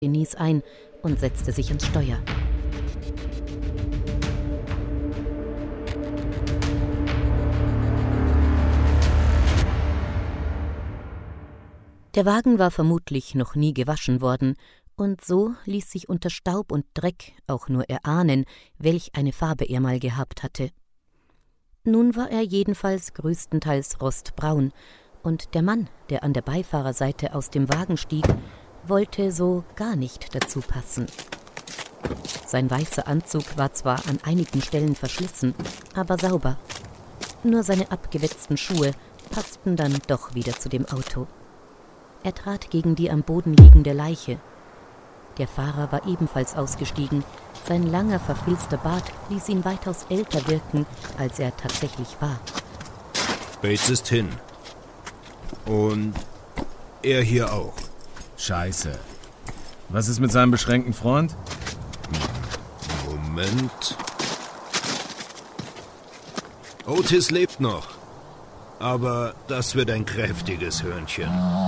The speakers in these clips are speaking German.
Denise ein und setzte sich ans Steuer. Der Wagen war vermutlich noch nie gewaschen worden, und so ließ sich unter Staub und Dreck auch nur erahnen, welch eine Farbe er mal gehabt hatte. Nun war er jedenfalls größtenteils rostbraun, und der Mann, der an der Beifahrerseite aus dem Wagen stieg, wollte so gar nicht dazu passen. Sein weißer Anzug war zwar an einigen Stellen verschlissen, aber sauber. Nur seine abgewetzten Schuhe passten dann doch wieder zu dem Auto. Er trat gegen die am Boden liegende Leiche. Der Fahrer war ebenfalls ausgestiegen. Sein langer, verfilzter Bart ließ ihn weitaus älter wirken, als er tatsächlich war. Bates ist hin. Und er hier auch. Scheiße. Was ist mit seinem beschränkten Freund? Moment. Otis lebt noch. Aber das wird ein kräftiges Hörnchen.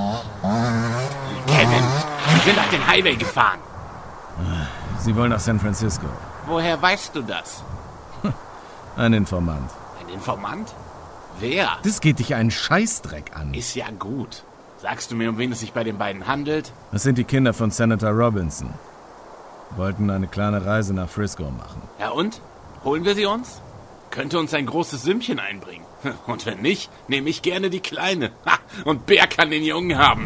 Kevin, wir sind auf den Highway gefahren. Sie wollen nach San Francisco. Woher weißt du das? Ein Informant. Ein Informant? Wer? Das geht dich einen Scheißdreck an. Ist ja gut. Sagst du mir, um wen es sich bei den beiden handelt? Das sind die Kinder von Senator Robinson. Wollten eine kleine Reise nach Frisco machen. Ja und? Holen wir sie uns? Könnte uns ein großes Sümmchen einbringen. Und wenn nicht, nehme ich gerne die Kleine. Und Bär kann den Jungen haben.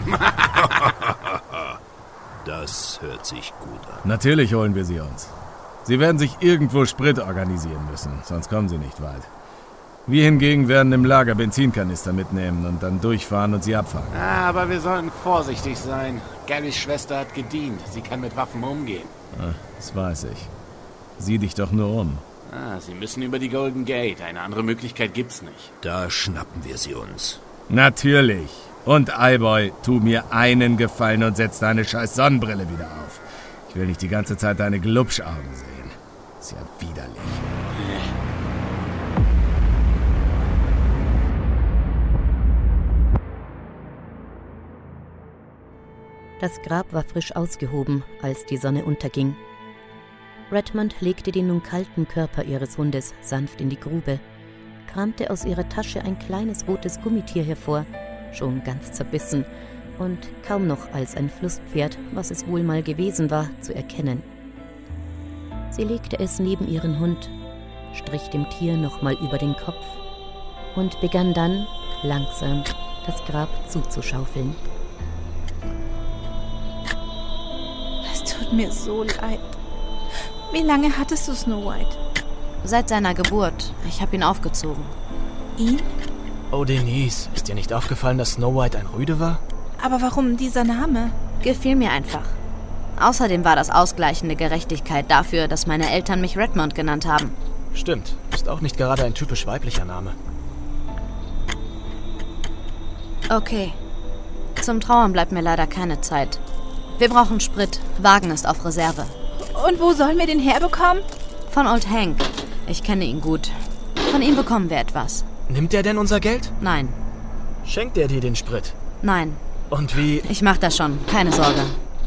Das hört sich gut an. Natürlich holen wir sie uns. Sie werden sich irgendwo Sprit organisieren müssen, sonst kommen sie nicht weit. Wir hingegen werden im Lager Benzinkanister mitnehmen und dann durchfahren und sie abfangen. Aber wir sollten vorsichtig sein. Garys Schwester hat gedient. Sie kann mit Waffen umgehen. Das weiß ich. Sieh dich doch nur um. Sie müssen über die Golden Gate. Eine andere Möglichkeit gibt's nicht. Da schnappen wir sie uns. Natürlich. Und Eyeboy, tu mir einen Gefallen und setz deine scheiß Sonnenbrille wieder auf. Ich will nicht die ganze Zeit deine Glubschaugen sehen. Ist ja widerlich. Das Grab war frisch ausgehoben, als die Sonne unterging. Redmond legte den nun kalten Körper ihres Hundes sanft in die Grube, kramte aus ihrer Tasche ein kleines rotes Gummitier hervor, schon ganz zerbissen und kaum noch als ein Flusspferd, was es wohl mal gewesen war, zu erkennen. Sie legte es neben ihren Hund, strich dem Tier nochmal über den Kopf und begann dann langsam das Grab zuzuschaufeln. Es tut mir so leid. Wie lange hattest du Snow White? Seit seiner Geburt. Ich habe ihn aufgezogen. Ihn? Oh, Denise, ist dir nicht aufgefallen, dass Snow White ein Rüde war? Aber warum dieser Name? Gefiel mir einfach. Außerdem war das ausgleichende Gerechtigkeit dafür, dass meine Eltern mich Redmond genannt haben. Stimmt, ist auch nicht gerade ein typisch weiblicher Name. Okay. Zum Trauern bleibt mir leider keine Zeit. Wir brauchen Sprit. Wagen ist auf Reserve. Und wo sollen wir den herbekommen? Von Old Hank. Ich kenne ihn gut. Von ihm bekommen wir etwas. Nimmt er denn unser Geld? Nein. Schenkt er dir den Sprit? Nein. Und wie... Ich mach das schon. Keine Sorge.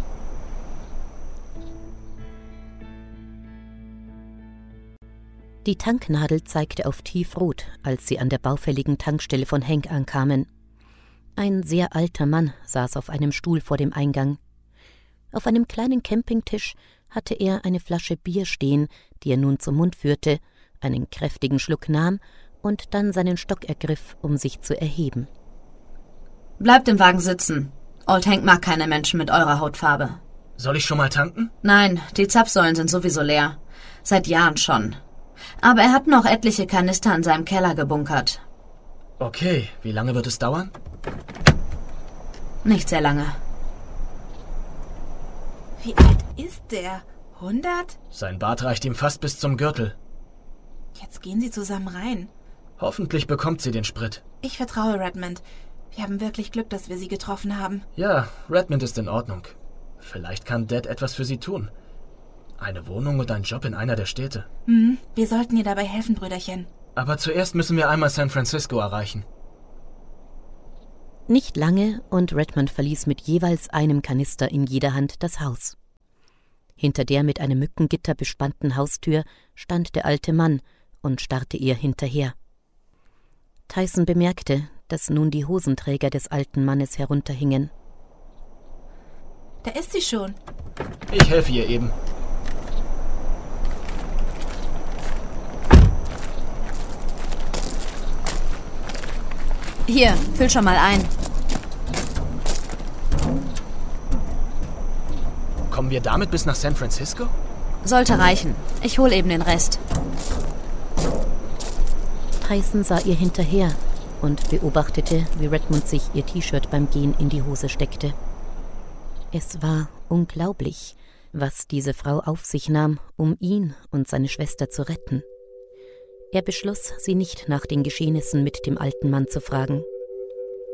Die Tanknadel zeigte auf tiefrot, als sie an der baufälligen Tankstelle von Hank ankamen. Ein sehr alter Mann saß auf einem Stuhl vor dem Eingang. Auf einem kleinen Campingtisch hatte er eine Flasche Bier stehen, die er nun zum Mund führte, einen kräftigen Schluck nahm und dann seinen Stock ergriff, um sich zu erheben. Bleibt im Wagen sitzen. Old Hank mag keine Menschen mit eurer Hautfarbe. Soll ich schon mal tanken? Nein, die Zapfsäulen sind sowieso leer. Seit Jahren schon. Aber er hat noch etliche Kanister in seinem Keller gebunkert. Okay, wie lange wird es dauern? Nicht sehr lange. Wie alt ist der? 100? Sein Bart reicht ihm fast bis zum Gürtel. Jetzt gehen sie zusammen rein. Hoffentlich bekommt sie den Sprit. Ich vertraue Redmond. Wir haben wirklich Glück, dass wir sie getroffen haben. Ja, Redmond ist in Ordnung. Vielleicht kann Dad etwas für sie tun. Eine Wohnung und ein Job in einer der Städte. Wir sollten ihr dabei helfen, Brüderchen. Aber zuerst müssen wir einmal San Francisco erreichen. Nicht lange und Redmond verließ mit jeweils einem Kanister in jeder Hand das Haus. Hinter der mit einem Mückengitter bespannten Haustür stand der alte Mann und starrte ihr hinterher. Tyson bemerkte, dass nun die Hosenträger des alten Mannes herunterhingen. Da ist sie schon. Ich helfe ihr eben. Hier, füll schon mal ein. Kommen wir damit bis nach San Francisco? Sollte reichen. Ich hol eben den Rest. Tyson sah ihr hinterher und beobachtete, wie Redmond sich ihr T-Shirt beim Gehen in die Hose steckte. Es war unglaublich, was diese Frau auf sich nahm, um ihn und seine Schwester zu retten. Er beschloss, sie nicht nach den Geschehnissen mit dem alten Mann zu fragen.